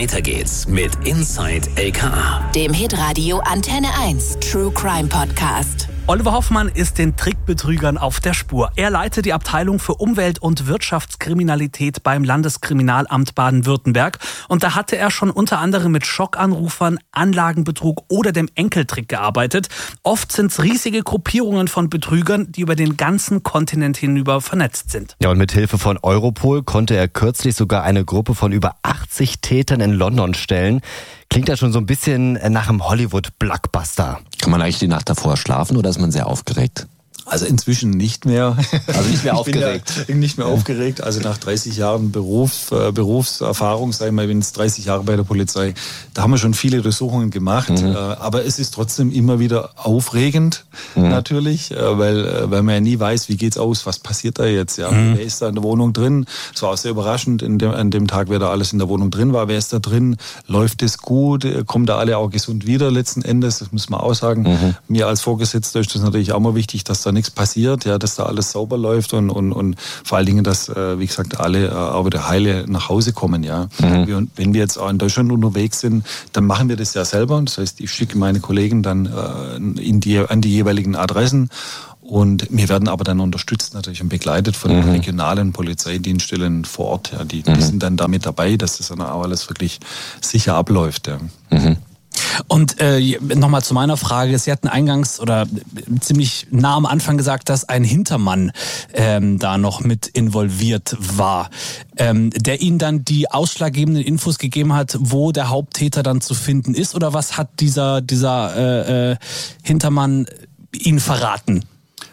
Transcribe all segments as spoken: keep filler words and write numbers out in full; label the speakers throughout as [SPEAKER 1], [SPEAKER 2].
[SPEAKER 1] Weiter geht's mit Inside L K A,
[SPEAKER 2] dem Hitradio Antenne eins True Crime Podcast.
[SPEAKER 3] Oliver Hoffmann ist den Trickbetrügern auf der Spur. Er leitet die Abteilung für Umwelt- und Wirtschaftskriminalität beim Landeskriminalamt Baden-Württemberg. Und da hatte er schon unter anderem mit Schockanrufern, Anlagenbetrug oder dem Enkeltrick gearbeitet. Oft sind es riesige Gruppierungen von Betrügern, die über den ganzen Kontinent hinüber vernetzt sind.
[SPEAKER 4] Ja, und mit Hilfe von Europol konnte er kürzlich sogar eine Gruppe von über achtzig Tätern in London stellen. Klingt ja schon so ein bisschen nach einem Hollywood-Blockbuster.
[SPEAKER 5] Kann man eigentlich die Nacht davor schlafen oder ist man sehr aufgeregt?
[SPEAKER 6] Also inzwischen nicht mehr.
[SPEAKER 5] Also nicht mehr aufgeregt.
[SPEAKER 6] Ich bin ja nicht mehr ja. aufgeregt. Also nach dreißig Jahren Beruf, äh, Berufserfahrung, sag ich mal, ich bin jetzt dreißig Jahre bei der Polizei, da haben wir schon viele Durchsuchungen gemacht. Mhm. Äh, aber es ist trotzdem immer wieder aufregend, mhm. natürlich, äh, weil, äh, weil man ja nie weiß, wie geht's aus, was passiert da jetzt. Ja? Mhm. Wer ist da in der Wohnung drin? Es war auch sehr überraschend in dem, an dem Tag, wer da alles in der Wohnung drin war. Wer ist da drin? Läuft es gut? Kommen da alle auch gesund wieder letzten Endes? Das muss man auch sagen. Mhm. Mir als Vorgesetzter ist das natürlich auch mal wichtig, dass da nichts passiert, ja, dass da alles sauber läuft und, und, und vor allen Dingen, dass, äh, wie gesagt, alle äh, auch wieder heile nach Hause kommen. Ja. Mhm. Wir, wenn wir jetzt auch in Deutschland unterwegs sind, dann machen wir das ja selber. Das heißt, ich schicke meine Kollegen dann äh, in die, an die jeweiligen Adressen. Und wir werden aber dann unterstützt natürlich und begleitet von mhm. regionalen Polizeidienststellen vor Ort. Ja, die, mhm. die sind dann damit dabei, dass das dann auch alles wirklich sicher abläuft. Ja.
[SPEAKER 5] Mhm.
[SPEAKER 3] Und äh, nochmal zu meiner Frage. Sie hatten eingangs oder ziemlich nah am Anfang gesagt, dass ein Hintermann ähm, da noch mit involviert war, ähm, der Ihnen dann die ausschlaggebenden Infos gegeben hat, wo der Haupttäter dann zu finden ist? Oder was hat dieser, dieser äh, äh, Hintermann Ihnen verraten?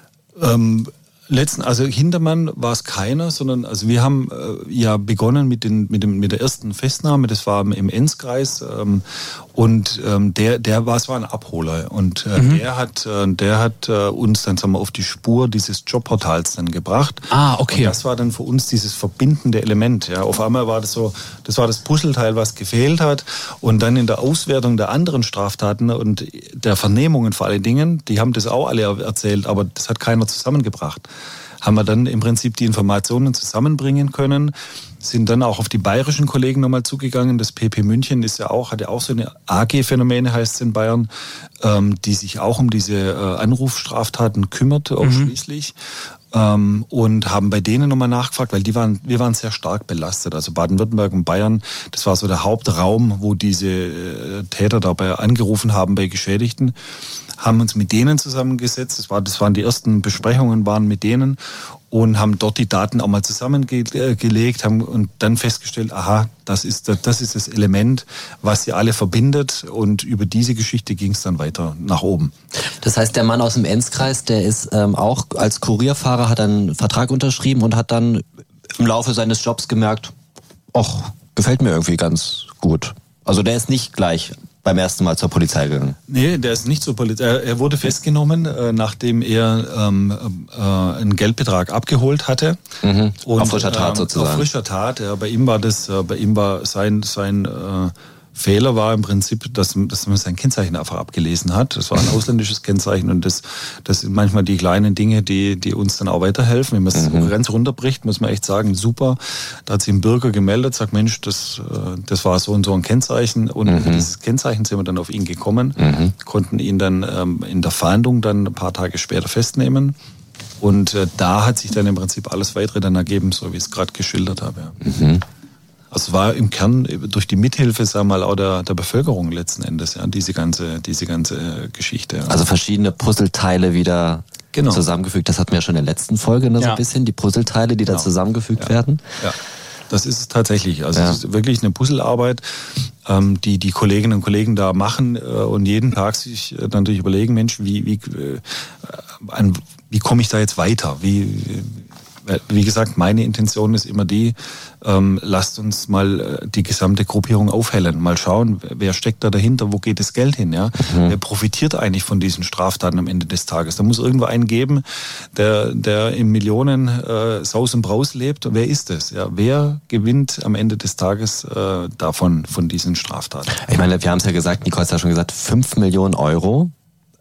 [SPEAKER 6] Ähm Letzten, also Hintermann war es keiner, sondern also wir haben äh, ja begonnen mit den mit dem mit der ersten Festnahme. Das war im Enzkreis ähm, und ähm, der der war es war ein Abholer und äh, mhm. der hat äh, der hat äh, uns dann sagen wir auf die Spur dieses Jobportals dann gebracht.
[SPEAKER 3] Ah, okay.
[SPEAKER 6] Und das war dann für uns dieses verbindende Element. Ja, auf einmal war das so, das war das Puzzleteil, was gefehlt hat und dann in der Auswertung der anderen Straftaten und der Vernehmungen vor allen Dingen, die haben das auch alle erzählt, aber das hat keiner zusammengebracht. Haben wir dann im Prinzip die Informationen zusammenbringen können, sind dann auch auf die bayerischen Kollegen nochmal zugegangen. Das P P München ist ja auch, hat ja auch so eine A G-Phänomene, heißt es in Bayern, ähm, die sich auch um diese äh, Anrufstraftaten kümmert, ausschließlich. Mhm. Ähm, und haben bei denen nochmal nachgefragt, weil die waren, wir waren sehr stark belastet. Also Baden-Württemberg und Bayern, das war so der Hauptraum, wo diese äh, Täter dabei angerufen haben bei Geschädigten. Haben uns mit denen zusammengesetzt, das, war, das waren die ersten Besprechungen, waren mit denen und haben dort die Daten auch mal zusammengelegt, haben und dann festgestellt, aha, das ist das, ist das Element, was sie alle verbindet und über diese Geschichte ging es dann weiter nach oben.
[SPEAKER 5] Das heißt, der Mann aus dem Enzkreis, der ist ähm, auch als Kurierfahrer, hat einen Vertrag unterschrieben und hat dann im Laufe seines Jobs gemerkt, ach, gefällt mir irgendwie ganz gut. Also der ist nicht gleich beim ersten Mal zur Polizei gegangen?
[SPEAKER 6] Nee, der ist nicht zur Polizei. Er, er wurde festgenommen, äh, nachdem er ähm, äh, einen Geldbetrag abgeholt hatte.
[SPEAKER 5] Mhm. Und, auf frischer Tat
[SPEAKER 6] ähm,
[SPEAKER 5] sozusagen.
[SPEAKER 6] Auf frischer Tat. Ja, bei ihm war das, äh, bei ihm war sein sein äh, Fehler war im Prinzip, dass, dass man sein Kennzeichen einfach abgelesen hat. Das war ein ausländisches Kennzeichen und das, das sind manchmal die kleinen Dinge, die, die uns dann auch weiterhelfen. Wenn man es mhm. ganz runterbricht, muss man echt sagen, super. Da hat sich ein Bürger gemeldet, sagt, Mensch, das, das war so und so ein Kennzeichen und mhm. dieses Kennzeichen sind wir dann auf ihn gekommen, mhm. konnten ihn dann ähm, in der Fahndung dann ein paar Tage später festnehmen. Und äh, da hat sich dann im Prinzip alles Weitere dann ergeben, so wie ich es gerade geschildert habe. Ja.
[SPEAKER 5] Mhm.
[SPEAKER 6] Also es war im Kern durch die Mithilfe, sagen wir mal, auch der, der Bevölkerung letzten Endes, ja, diese ganze, diese ganze Geschichte. Ja.
[SPEAKER 5] Also verschiedene Puzzleteile wieder genau. zusammengefügt. Das hatten wir ja schon in der letzten Folge, ne, ja. so ein bisschen, die Puzzleteile, die genau. da zusammengefügt
[SPEAKER 6] ja.
[SPEAKER 5] werden.
[SPEAKER 6] Ja, das ist es tatsächlich. Also
[SPEAKER 5] ja.
[SPEAKER 6] es ist wirklich eine Puzzlearbeit, ähm, die die Kolleginnen und Kollegen da machen äh, und jeden Tag sich äh, natürlich überlegen, Mensch, wie, wie, äh, an, wie komme ich da jetzt weiter? Wie, Wie gesagt, meine Intention ist immer die, ähm, lasst uns mal die gesamte Gruppierung aufhellen, mal schauen, wer steckt da dahinter, wo geht das Geld hin, ja? Mhm. Wer profitiert eigentlich von diesen Straftaten am Ende des Tages? Da muss irgendwo einen geben, der, der in Millionen äh, Saus und Braus lebt. Wer ist es? Ja? Wer gewinnt am Ende des Tages äh, davon, von diesen Straftaten?
[SPEAKER 5] Ich meine, wir haben es ja gesagt, Nicole hat ja schon gesagt, fünf Millionen Euro,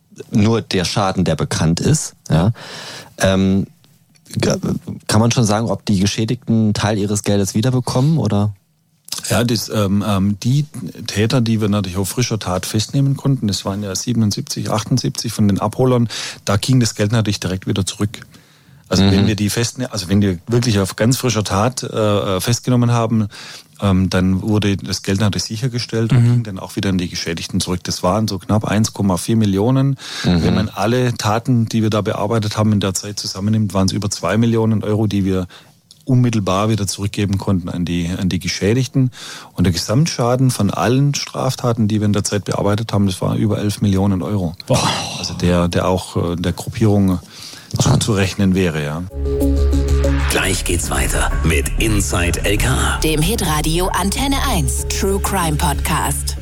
[SPEAKER 5] nur der Schaden, der bekannt ist, ja. Ähm, Kann man schon sagen, ob die Geschädigten einen Teil ihres Geldes wiederbekommen, oder?
[SPEAKER 6] Ja, das, ähm, ähm, die Täter, die wir natürlich auf frischer Tat festnehmen konnten, das waren ja siebenundsiebzig, achtundsiebzig von den Abholern, da ging das Geld natürlich direkt wieder zurück. Also mhm. wenn wir die festne- also wenn wir wirklich auf ganz frischer Tat äh, festgenommen haben, ähm, dann wurde das Geld natürlich sichergestellt und mhm. ging dann auch wieder an die Geschädigten zurück. Das waren so knapp eins Komma vier Millionen. Mhm. Wenn man alle Taten, die wir da bearbeitet haben, in der Zeit zusammennimmt, waren es über zwei Millionen Euro, die wir unmittelbar wieder zurückgeben konnten an die, an die Geschädigten. Und der Gesamtschaden von allen Straftaten, die wir in der Zeit bearbeitet haben, das war über elf Millionen Euro. Boah. Also der, der auch der Gruppierung zuzurechnen wäre, ja.
[SPEAKER 1] Gleich geht's weiter mit Inside L K A.
[SPEAKER 2] Dem Hitradio Antenne eins True Crime Podcast.